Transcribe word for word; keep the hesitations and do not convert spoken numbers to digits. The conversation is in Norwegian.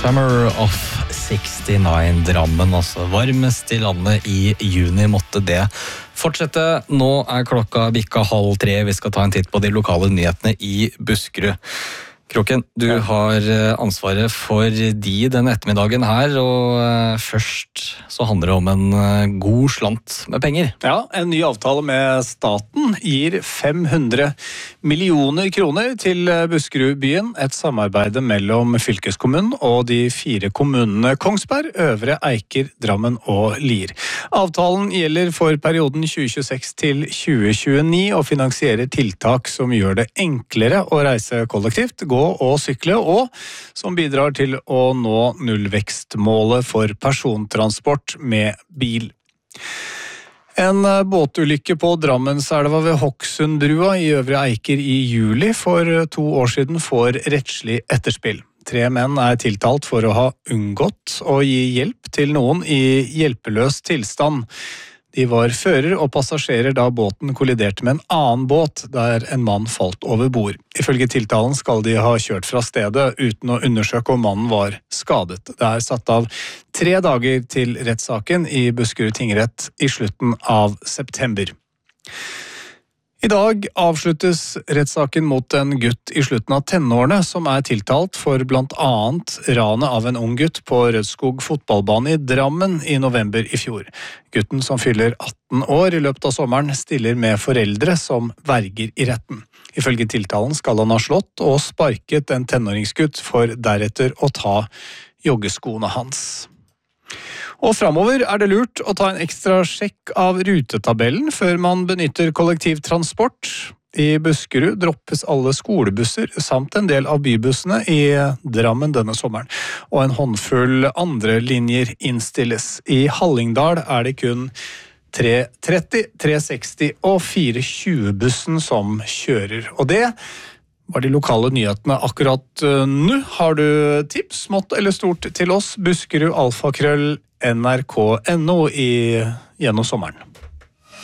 Summer of sekstini, Drammen, altså varmest i landet i juni, måtte det fortsette. Nå er klokka bikka halv tre, vi skal ta en titt på de lokale nyhetene i Buskerud. Kroken, du har ansvaret for de denne ettermiddagen her, og først så handler det om en god slant med penger. Ja, en ny avtale med staten gir fem hundre millioner kroner til Buskerudbyen, et samarbeid mellom fylkeskommunen og de fire kommunene Kongsberg, Øvre Eiker, Drammen og Lier. Avtalen gjelder for perioden tjue tjueseks til tjue tjueni og finansierer tiltak som gjør det enklere å reise kollektivt, gå og sykle, og som bidrar til å nå nullvekstmålet for persontransport med bil. En båtulykke på Drammenselva ved Hokksundbrua i Øvre Eiker i juli for to år siden får rettslig etterspill. Tre menn er tiltalt for å ha unngått å gi hjelp til noen i hjelpeløs tilstand. De var fører og passasjerer da båten kolliderte med en annen båt der en mann falt over bord. Ifølge tiltalen skal de ha kjørt fra stedet uten å undersøke om mannen var skadet. Det er satt av tre dager til rettssaken i Buskerud tingrett i slutten av september. I dag avsluttes rettssaken mot en gutt i slutten av tenårene som er tiltalt for blant annet ranet av en ung gutt på Rødskog fotballbane i Drammen i november i fjor. Gutten, som fyller atten år i løpet av sommeren, stiller med foreldre som verger i retten. Ifølge tiltalen skal han ha slått og sparket en tenåringsgutt for deretter å ta joggeskoene hans. Og fremover er det lurt å ta en ekstra sjekk av rutetabellen før man benytter kollektivtransport. I Buskerud droppes alle skolebusser samt en del av bybussene i Drammen denne sommeren, og en håndfull andre linjer innstilles. I Hallingdal er det kun tre tretti, tre seksti og fire tjue-bussen som kjører, og det var de lokale nyhetene akkurat nå. Har du tips, smått eller stort til oss? Buskerud alfakrøll nrk punktum no i gjennom sommeren.